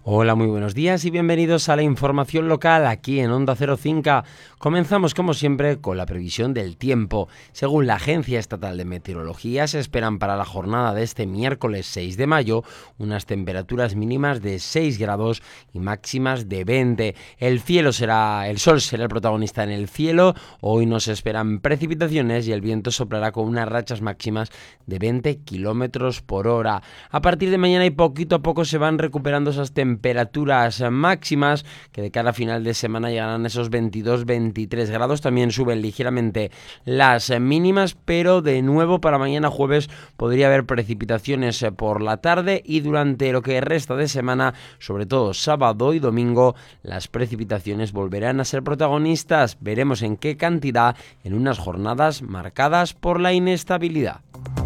Hola, muy buenos días y bienvenidos a la información local aquí en Onda Cero Cinca. Comenzamos como siempre con la previsión del tiempo. Según la Agencia Estatal de Meteorología, se esperan para la jornada de este miércoles 6 de mayo unas temperaturas mínimas de 6 grados y máximas de 20. El sol será el protagonista en el cielo. Hoy no se esperan precipitaciones y el viento soplará con unas rachas máximas de 20 kilómetros por hora. A partir de mañana y poquito a poco se van recuperando esas temperaturas máximas que de cara a final de semana llegarán a esos 22-23 grados. También suben ligeramente las mínimas, pero de nuevo para mañana jueves podría haber precipitaciones por la tarde y durante lo que resta de semana, sobre todo sábado y domingo, las precipitaciones volverán a ser protagonistas. Veremos en qué cantidad en unas jornadas marcadas por la inestabilidad.